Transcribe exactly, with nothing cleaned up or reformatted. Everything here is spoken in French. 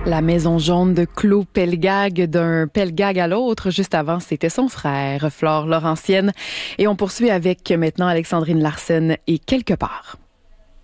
La maison jaune de Claude Pelgag, d'un Pelgag à l'autre. Juste avant, c'était son frère, Flore Laurentienne. Et on poursuit avec maintenant Alexandrine Larsen et Quelque part.